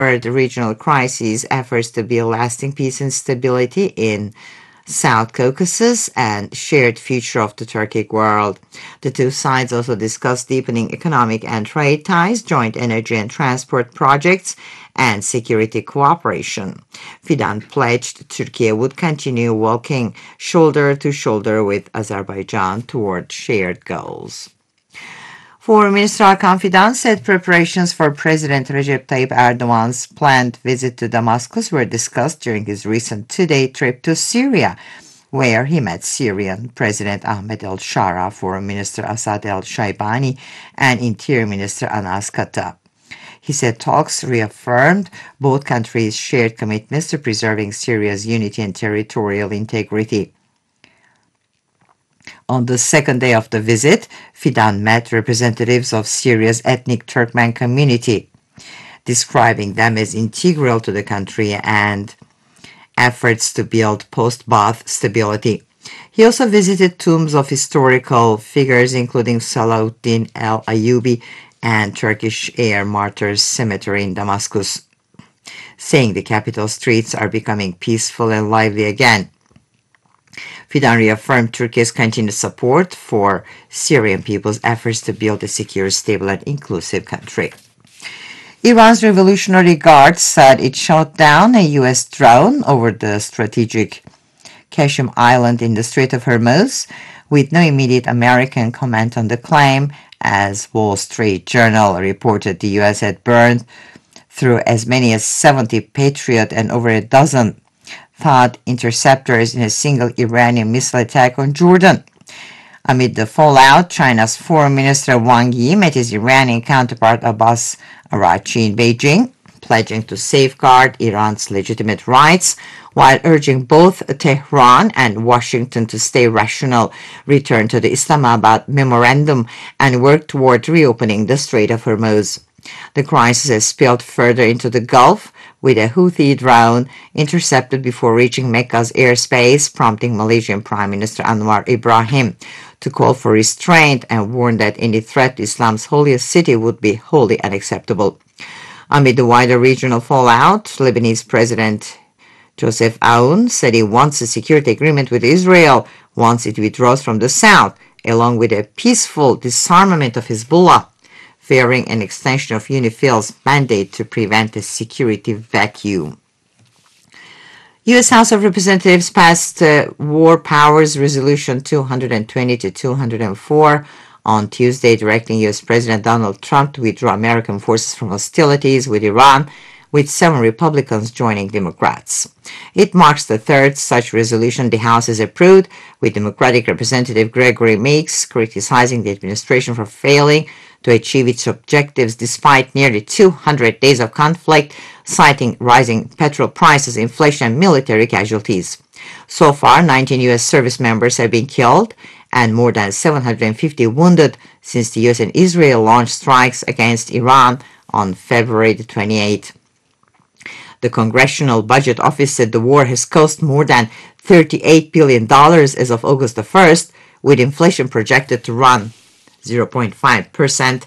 spurred regional crises, efforts to build lasting peace and stability in South Caucasus, and shared future of the Turkic world. The two sides also discussed deepening economic and trade ties, joint energy and transport projects, and security cooperation. Fidan pledged Turkey would continue walking shoulder to shoulder with Azerbaijan toward shared goals. Foreign Minister Hakan Fidan said preparations for President Recep Tayyip Erdogan's planned visit to Damascus were discussed during his recent two-day trip to Syria, where he met Syrian President Ahmed el-Shara, Foreign Minister Assad el-Shaibani, and Interior Minister Anas Katta. He said talks reaffirmed both countries' shared commitments to preserving Syria's unity and territorial integrity. On the second day of the visit, Fidan met representatives of Syria's ethnic Turkmen community, describing them as integral to the country and efforts to build post-Ba'ath stability. He also visited tombs of historical figures, including Salahuddin el-Ayyubi and Turkish Air Martyrs Cemetery in Damascus, saying the capital streets are becoming peaceful and lively again. Fidan reaffirmed Turkey's continued support for Syrian people's efforts to build a secure, stable, and inclusive country. Iran's Revolutionary Guard said it shot down a U.S. drone over the strategic Qasem Island in the Strait of Hormuz, with no immediate American comment on the claim. As Wall Street Journal reported, the U.S. had burned through as many as 70 Patriot and over a dozen THAAD interceptors in a single Iranian missile attack on Jordan. Amid the fallout, China's Foreign Minister Wang Yi met his Iranian counterpart Abbas Araghchi in Beijing, pledging to safeguard Iran's legitimate rights while urging both Tehran and Washington to stay rational, return to the Islamabad Memorandum, and work toward reopening the Strait of Hormuz. The crisis has spilled further into the Gulf, with a Houthi drone intercepted before reaching Mecca's airspace, prompting Malaysian Prime Minister Anwar Ibrahim to call for restraint and warn that any threat to Islam's holiest city would be wholly unacceptable. Amid the wider regional fallout, Lebanese President Joseph Aoun said he wants a security agreement with Israel once it withdraws from the south, along with a peaceful disarmament of Hezbollah, fearing an extension of UNIFIL's mandate to prevent a security vacuum. U.S. House of Representatives passed War Powers Resolution 220 to 204 on Tuesday, directing U.S. President Donald Trump to withdraw American forces from hostilities with Iran, with 7 Republicans joining Democrats. It marks the third such resolution the House has approved, with Democratic Representative Gregory Meeks criticizing the administration for failing to achieve its objectives despite nearly 200 days of conflict, citing rising petrol prices, inflation, and military casualties. So far, 19 U.S. service members have been killed and more than 750 wounded since the U.S. and Israel launched strikes against Iran on February 28. The Congressional Budget Office said the war has cost more than $38 billion as of August 1st, with inflation projected to run 0.5%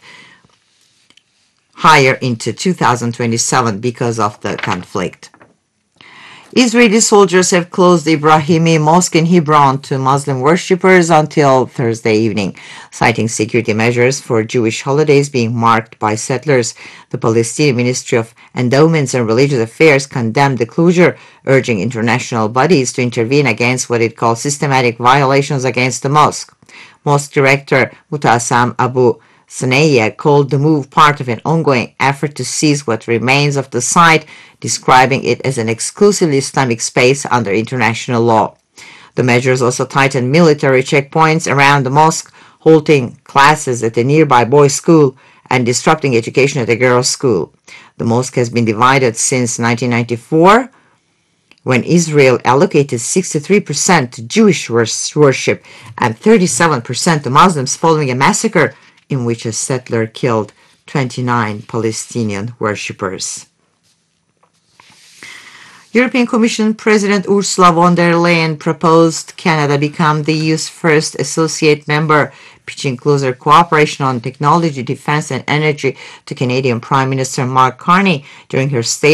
higher into 2027 because of the conflict. Israeli soldiers have closed the Ibrahimi Mosque in Hebron to Muslim worshippers until Thursday evening, citing security measures for Jewish holidays being marked by settlers. The Palestinian Ministry of Endowments and Religious Affairs condemned the closure, urging international bodies to intervene against what it calls systematic violations against the mosque. Mosque Director Mutassam Abu Sanaya called the move part of an ongoing effort to seize what remains of the site, describing it as an exclusively Islamic space under international law. The measures also tightened military checkpoints around the mosque, halting classes at a nearby boys' school and disrupting education at a girls' school. The mosque has been divided since 1994, when Israel allocated 63% to Jewish worship and 37% to Muslims following a massacre in which a settler killed 29 Palestinian worshippers. European Commission President Ursula von der Leyen proposed Canada become the EU's first associate member, pitching closer cooperation on technology, defense, and energy to Canadian Prime Minister Mark Carney during her State